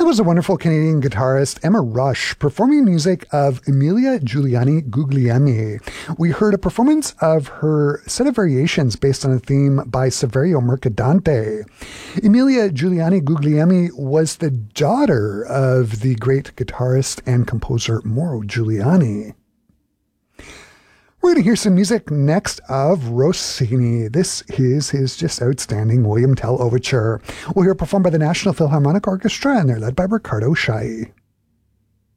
That was a wonderful Canadian guitarist, Emma Rush, performing music of Emilia Giuliani Guglielmi. We heard a performance of her set of variations based on a theme by Saverio Mercadante. Emilia Giuliani Guglielmi was the daughter of the great guitarist and composer Mauro Giuliani. We're going to hear some music next of Rossini. This is his just outstanding William Tell Overture. We'll hear it performed by the National Philharmonic Orchestra, and they're led by Riccardo Schai.